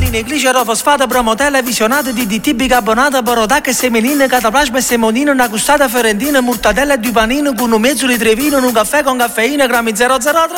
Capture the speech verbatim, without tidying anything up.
melamine, glicero, fosfato, bromotella, visionate di D T, bicarbonata, borodac, semeline, cataplasma e semonino, una gustata fiorentina, mortadella e dupanino, con un mezzo litro di vino, un caffè con caffeina, grammi zero zero tre.